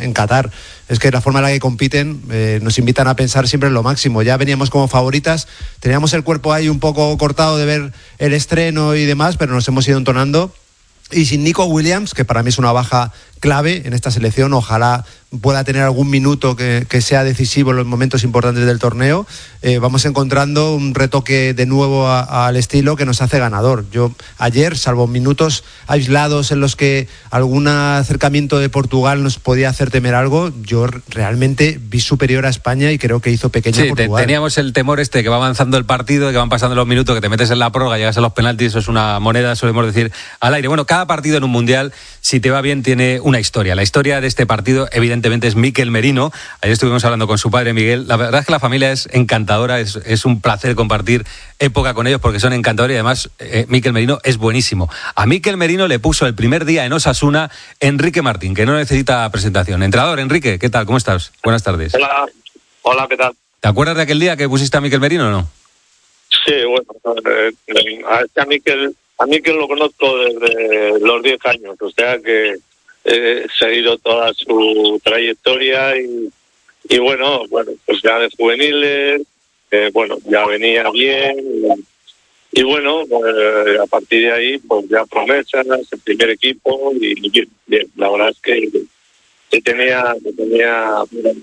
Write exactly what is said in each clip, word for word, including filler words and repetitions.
en Qatar. Es que la forma en la que compiten eh, nos invitan a pensar siempre en lo máximo. Ya veníamos como favoritas, teníamos el cuerpo ahí un poco cortado de ver el estreno y demás, pero nos hemos ido entonando. Y sin Nico Williams, que para mí es una baja clave en esta selección, ojalá pueda tener algún minuto que, que sea decisivo en los momentos importantes del torneo, eh, vamos encontrando un retoque de nuevo a, al estilo que nos hace ganador. Yo ayer, salvo minutos aislados en los que algún acercamiento de Portugal nos podía hacer temer algo, yo realmente vi superior a España y creo que hizo pequeña sí, Portugal. Te, teníamos el temor este que va avanzando el partido, que van pasando los minutos, que te metes en la prórroga, llegas a los penaltis, eso es una moneda, solemos decir, al aire. Bueno, cada partido en un mundial, si te va bien, tiene una historia. La historia de este partido, evidentemente, es Mikel Merino. Ayer estuvimos hablando con su padre, Miguel. La verdad es que la familia es encantadora, es, es un placer compartir época con ellos porque son encantadores y además eh, Mikel Merino es buenísimo. A Mikel Merino le puso el primer día en Osasuna Enrique Martín, que no necesita presentación. Entrenador, Enrique, ¿qué tal? ¿Cómo estás? Buenas tardes. Hola, hola, ¿qué tal? ¿Te acuerdas de aquel día que pusiste a Mikel Merino o no? Sí, bueno, eh, a Mikel, a Mikel lo conozco desde los diez años, o sea que he seguido toda su trayectoria y, y bueno, bueno, pues ya de juveniles, eh, bueno, ya venía bien y, y bueno, eh, a partir de ahí, pues ya promesas, el primer equipo y bien, bien. La verdad es que, que tenía, que tenía,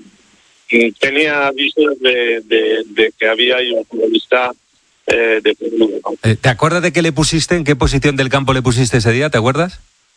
tenía visos de, de, de que había un futbolista eh, de futuro, ¿no? ¿Te acuerdas de qué le pusiste? ¿En qué posición del campo le pusiste ese día? ¿Te acuerdas?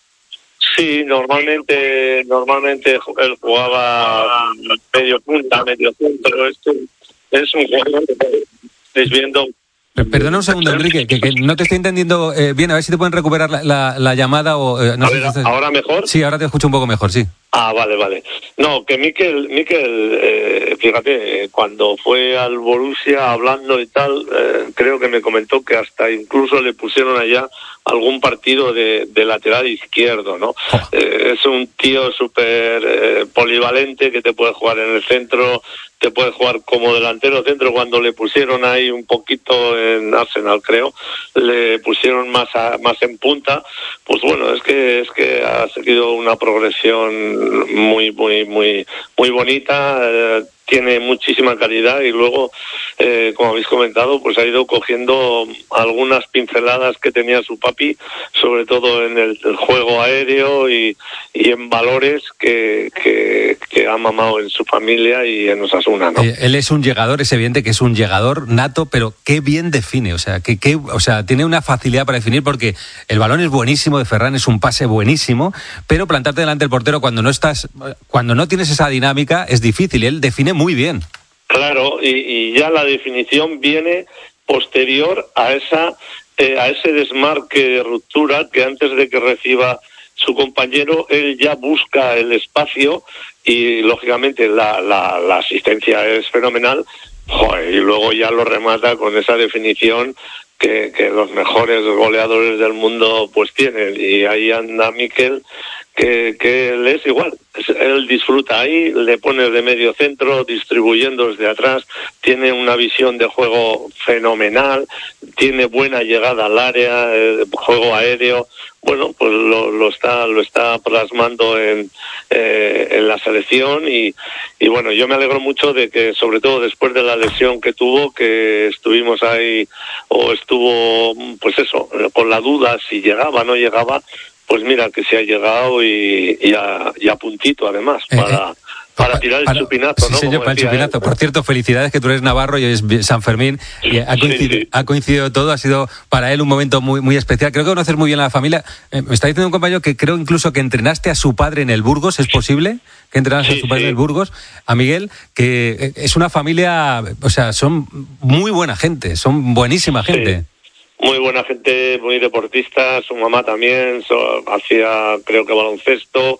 Sí, normalmente normalmente él jugaba medio punta, medio centro. Esto es un jugador que estáis viendo. Perdona un segundo, Enrique, que, que no te estoy entendiendo eh, bien. A ver si te pueden recuperar la, la, la llamada o... Eh, no a sé ver, si estás... ¿ahora mejor? Sí, ahora te escucho un poco mejor, sí. Ah, vale, vale. No, que Mikel, Mikel eh, fíjate, cuando fue al Borussia hablando y tal, eh, creo que me comentó que hasta incluso le pusieron allá algún partido de, de lateral izquierdo, ¿no? Oh. Eh, es un tío súper eh, polivalente que te puede jugar en el centro, te puede jugar como delantero centro. Cuando le pusieron ahí un poquito en Arsenal, creo, le pusieron más a, más en punta. Pues bueno, es que es que ha seguido una progresión muy muy muy muy bonita. Eh, tiene muchísima calidad y luego, eh, como habéis comentado, pues ha ido cogiendo algunas pinceladas que tenía su papi, sobre todo en el, el juego aéreo y, y en valores que, que, que ha mamado en su familia y en Osasuna, ¿no? Eh, él es un llegador, es evidente que es un llegador nato, pero qué bien define, o sea, que, que, o sea, tiene una facilidad para definir porque el balón es buenísimo de Ferran, es un pase buenísimo, pero plantarte delante del portero cuando no estás, cuando no tienes esa dinámica es difícil, y él define muy bien. Claro, y, y ya la definición viene posterior a esa eh, a ese desmarque de ruptura que antes de que reciba su compañero, él ya busca el espacio y lógicamente la, la, la asistencia es fenomenal. Joder, y luego ya lo remata con esa definición que, que los mejores goleadores del mundo pues tienen, y ahí anda Mikel, que, que él es igual, él disfruta ahí, le pone de medio centro, distribuyendo desde atrás, tiene una visión de juego fenomenal, tiene buena llegada al área, eh, juego aéreo. Bueno, pues lo, lo está lo está plasmando en eh, en la selección y, y bueno, yo me alegro mucho de que, sobre todo después de la lesión que tuvo, que estuvimos ahí, o estuvo, pues eso, con la duda si llegaba o no llegaba, pues mira que se ha llegado y, y, a, y a puntito además, para... Eh, eh. Para tirar el para, chupinazo, ¿no? Sí, señor, para el chupinazo. Por cierto, felicidades, que tú eres navarro y hoy es San Fermín. Y ha coincidido, sí, sí. ha coincidido todo, ha sido para él un momento muy muy especial. Creo que conoces muy bien a la familia. Eh, me está diciendo un compañero que creo incluso que entrenaste a su padre en el Burgos, ¿es posible? Que entrenaste sí, a su padre sí. en el Burgos, a Miguel, que es una familia, o sea, son muy buena gente, son buenísima gente. Sí. Muy buena gente, muy deportista, su mamá también, so, hacía creo que baloncesto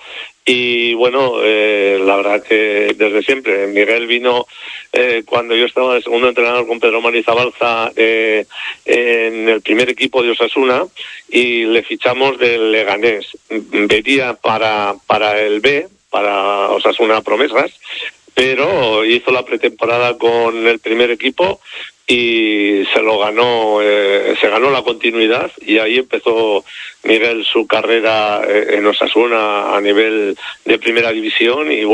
y bueno, eh, la verdad que desde siempre, Miguel vino eh, cuando yo estaba de segundo entrenador con Pedro Marizabalza eh, en el primer equipo de Osasuna y le fichamos del Leganés, venía para, para el B, para Osasuna Promesas, pero hizo la pretemporada con el primer equipo y se lo ganó, eh, se ganó la continuidad y ahí empezó Miguel su carrera en Osasuna a nivel de primera división y